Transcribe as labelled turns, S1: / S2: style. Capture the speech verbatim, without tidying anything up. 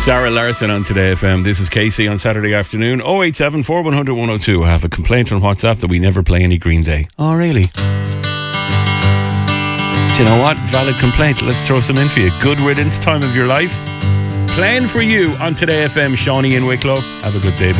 S1: Sarah Larson on Today F M. This is Casey on Saturday afternoon. oh eight seven, four one zero zero, one oh two. I have a complaint on WhatsApp that we never play any Green Day. Oh, really? Do you know what? Valid complaint. Let's throw some in for you. Good riddance, time of your life. Playing for you on Today F M, Shawnee in Wicklow. Have a good day.